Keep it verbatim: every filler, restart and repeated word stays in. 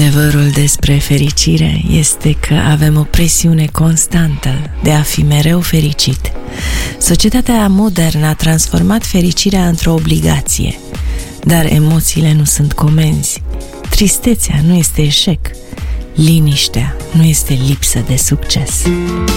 Adevărul despre fericire este că avem o presiune constantă de a fi mereu fericit. Societatea modernă a transformat fericirea într-o obligație, dar emoțiile nu sunt comenzi. Tristețea nu este eșec. Liniștea nu este lipsă de succes.